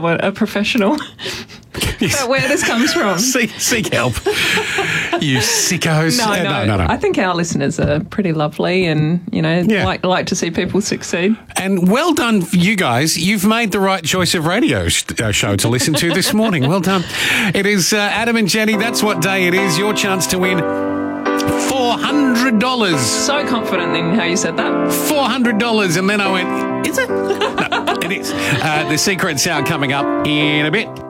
a professional about where this comes from. Seek help, you sickos. No. I think our listeners are pretty lovely and, like to see people succeed. And well done for you guys. You've made the right choice of radio show to listen to this morning. Well done. It is Adam and Jenny. That's what day it is. Your chance to win $400. So confident in how you said that. $400. And then I went, is it? No, it is. The secret sound coming up in a bit.